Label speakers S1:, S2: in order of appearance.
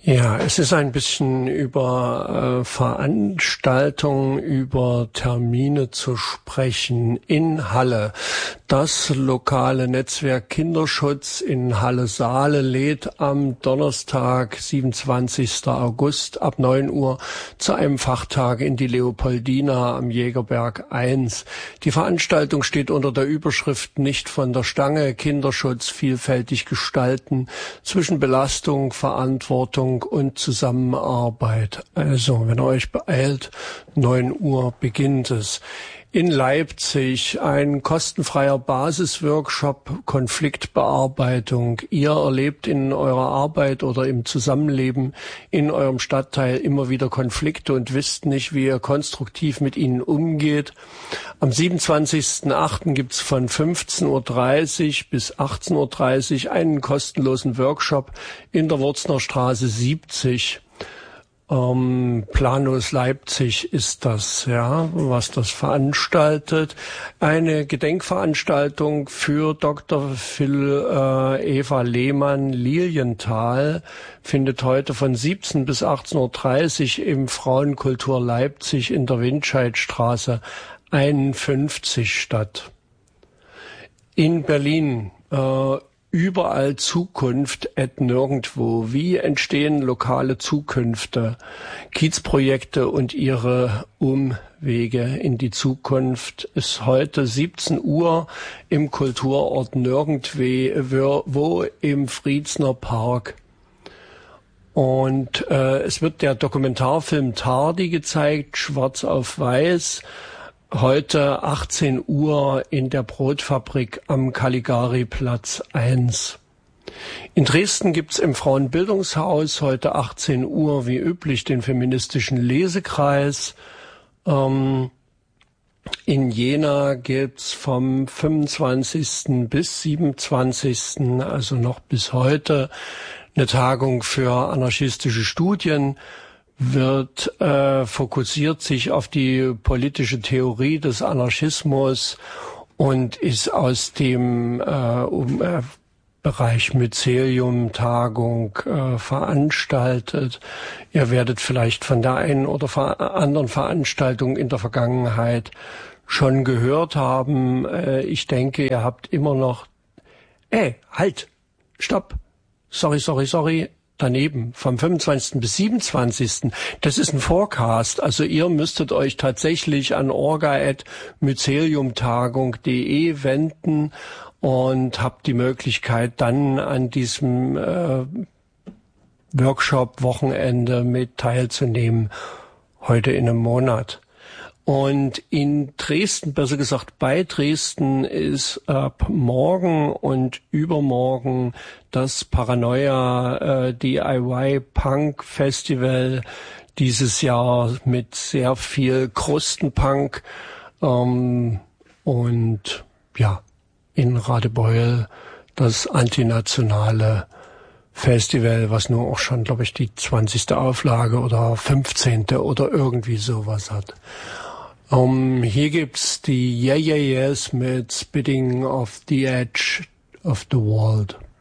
S1: Ja, es ist ein bisschen über Veranstaltungen, über Termine zu sprechen in Halle. Das lokale Netzwerk Kinderschutz in Halle-Saale lädt am Donnerstag, 27. August ab 9 Uhr zu einem Fachtag in die Leopoldina am Jägerberg 1. Die Veranstaltung steht unter der Überschrift "Nicht von der Stange. Kinderschutz vielfältig gestalten zwischen Belastung, Verantwortung und Zusammenarbeit." Also, wenn ihr euch beeilt, 9 Uhr beginnt es. In Leipzig ein kostenfreier Basisworkshop Konfliktbearbeitung. Ihr erlebt in eurer Arbeit oder im Zusammenleben in eurem Stadtteil immer wieder Konflikte und wisst nicht, wie ihr konstruktiv mit ihnen umgeht. Am 27.08. gibt's von 15:30 Uhr bis 18:30 Uhr einen kostenlosen Workshop in der Wurzner Straße 70. Planus Leipzig ist das, ja, was das veranstaltet. Eine Gedenkveranstaltung für Dr. Phil Eva Lehmann Lilienthal findet heute von 17 bis 18:30 Uhr im Frauenkultur Leipzig in der Windscheidstraße 51 statt. In Berlin überall Zukunft nirgendwo. Wie entstehen lokale Zukünfte? Kiezprojekte und ihre Umwege in die Zukunft ist heute 17 Uhr im Kulturort Nirgendwo im Friedsner Park. Und es wird der Dokumentarfilm Tardi gezeigt, schwarz auf weiß. Heute 18 Uhr in der Brotfabrik am Caligari-Platz 1. In Dresden gibt's im Frauenbildungshaus heute 18 Uhr wie üblich den feministischen Lesekreis. In Jena gibt's vom 25. bis 27., also noch bis heute, eine Tagung für anarchistische Studien. Fokussiert sich auf die politische Theorie des Anarchismus und ist aus dem Bereich Mycelium-Tagung veranstaltet. Ihr werdet vielleicht von der einen oder anderen Veranstaltung in der Vergangenheit schon gehört haben. Ich denke, ihr habt immer noch... Halt! Stopp! Sorry. Daneben, vom 25. bis 27. Das ist ein Forecast. Also ihr müsstet euch tatsächlich an orga@myceliumtagung.de wenden und habt die Möglichkeit, dann an diesem Workshop-Wochenende mit teilzunehmen, heute in einem Monat. Und in Dresden, besser gesagt bei Dresden, ist ab morgen und übermorgen das Paranoia DIY Punk Festival, dieses Jahr mit sehr viel Krustenpunk. Und ja, in Radebeul das antinationale Festival, was nur auch schon, glaube ich, die 20. Auflage oder 15. oder irgendwie sowas hat. Hier gibt's die Yeah Yeah Yeahs mit Spitting off the Edge of the World.